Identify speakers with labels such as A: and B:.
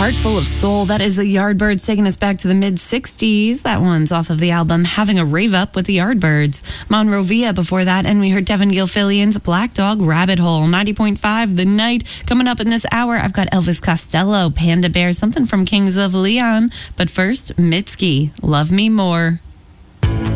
A: Heart Full of Soul. That is the Yardbirds taking us back to the mid-60s. That one's off of the album Having a Rave Up with the Yardbirds. Monrovia before that, and we heard Devin Gilfillian's Black Dog Rabbit Hole. 90.5 The Night. Coming up in this hour, I've got Elvis Costello, Panda Bear, something from Kings of Leon. But first, Mitski, Love Me More.